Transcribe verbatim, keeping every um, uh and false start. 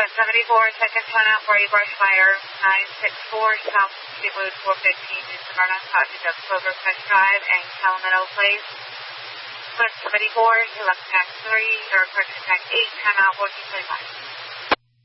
West seventy-four, second timeout for a brush fire, nine six four, South Road four fifteen, New Smyrna, copy of Clover Crest Drive and Calamino Place. West seventy-four, you left track three, or correction track eight, timeout fourteen twenty-five.